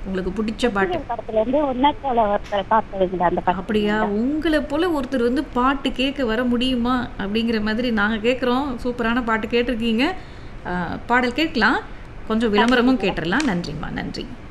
உங்களுக்கு பிடிச்ச பாட்டு. படத்துல இருந்து உன்னை போல ஒருத்தரை பார்த்ததுங்க அந்த பாட்டு அப்படியா? கேக்குறீங்களா? உங்கள போல ஒருத்தர் வந்து பாட்டு கேட்க வர முடியுமா? அப்படிங்கிற மாதிரி நாங்க கேட்குறோம். சூப்பரான பாட்டு கேட்டிருக்கீங்க. பாடல் கேட்கலாம். கொஞ்சம் விளம்பரமும் நன்றிங்க. கேட்டுறலாம். நன்றிம்மா, நன்றி.